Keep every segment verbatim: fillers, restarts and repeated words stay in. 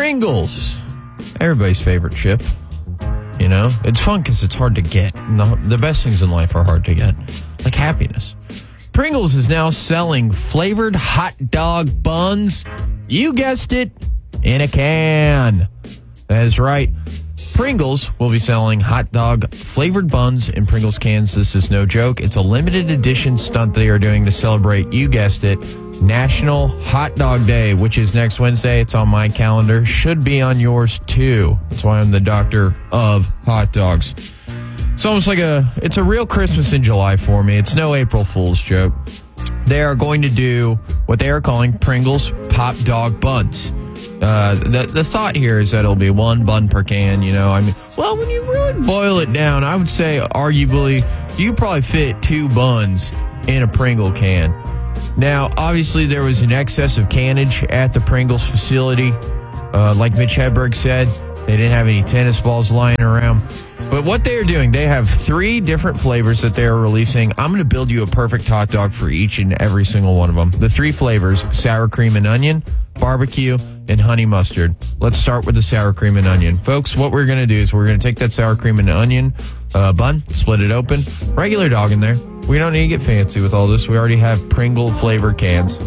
Pringles. Everybody's favorite chip. You know, it's fun because it's hard to get. The, the best things in life are hard to get, like happiness. Pringles is now selling flavored hot dog buns. You guessed it, in a can. That is right. Pringles will be selling hot dog flavored buns in Pringles cans. This is no joke. It's a limited edition stunt they are doing to celebrate, you guessed it, National Hot Dog Day, which is next Wednesday. It's on my calendar. Should be on yours too. That's why I'm the doctor of hot dogs. It's almost like a, it's a real Christmas in July for me. It's no April Fool's joke. They are going to do what they are calling Pringles Pop Dog Buns. Uh, the, the thought here is that it'll be one bun per can, you know. I mean, well, when you really boil it down, I would say arguably you probably fit two buns in a Pringle can. Now, obviously, there was an excess of cannage at the Pringles facility. Uh, like Mitch Hedberg said, they didn't have any tennis balls lying around. But what they are doing, they have three different flavors that they are releasing. I'm going to build you a perfect hot dog for each and every single one of them. The three flavors, sour cream and onion, barbecue, and honey mustard. Let's start with the sour cream and onion. Folks, what we're going to do is we're going to take that sour cream and onion uh, bun, split it open, regular dog in there. We don't need to get fancy with all this. We already have Pringle flavor cans.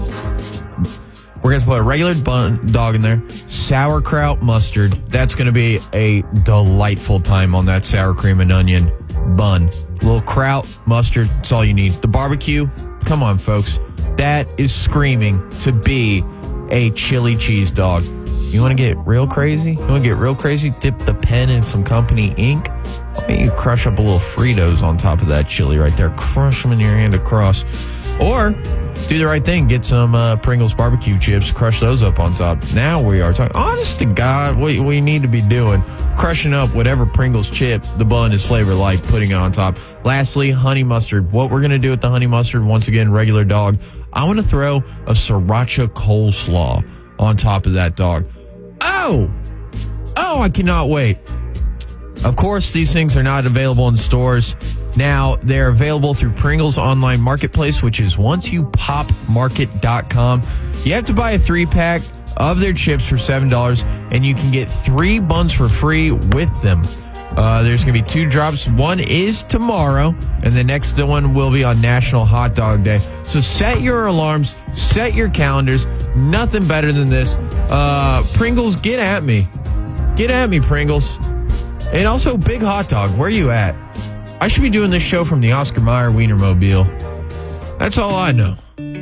We're going to put a regular bun, dog in there, sauerkraut mustard. That's going to be a delightful time on that sour cream and onion bun. A little kraut, mustard, that's all you need. The barbecue, come on, folks. That is screaming to be a chili cheese dog. You want to get real crazy? You want to get real crazy? Dip the pen in some company ink. Why don't you crush up a little Fritos on top of that chili right there? Crush them in your hand across. Or do the right thing. Get some uh, Pringles barbecue chips. Crush those up on top. Now we are talking. Honest to God, what we need to be doing, crushing up whatever Pringles chip the bun is flavored like, putting it on top. Lastly, honey mustard. What we're going to do with the honey mustard, once again, regular dog, I want to throw a sriracha coleslaw on top of that dog. Oh! Oh, I cannot wait. Of course, these things are not available in stores. Now, they're available through Pringles online marketplace, which is once you pop market dot com. You have to buy a three-pack of their chips for seven dollars, and you can get three buns for free with them. Uh, there's going to be two drops. One is tomorrow, and the next one will be on National Hot Dog Day. So set your alarms, set your calendars. Nothing better than this. Uh, Pringles, get at me. Get at me, Pringles. And also, Big Hot Dog, where you at? I should be doing this show from the Oscar Mayer Wienermobile. That's all I know.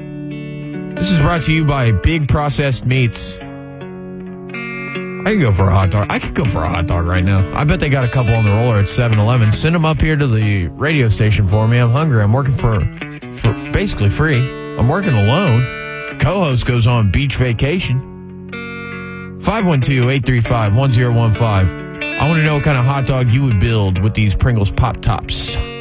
This is brought to you by Big Processed Meats. I could go for a hot dog. I could go for a hot dog right now. I bet they got a couple on the roller at seven eleven. Send them up here to the radio station for me. I'm hungry. I'm working for, for basically free. I'm working alone. Co-host goes on beach vacation. five one two, eight three five, one zero one five. I want to know what kind of hot dog you would build with these Pringles Pop Tops.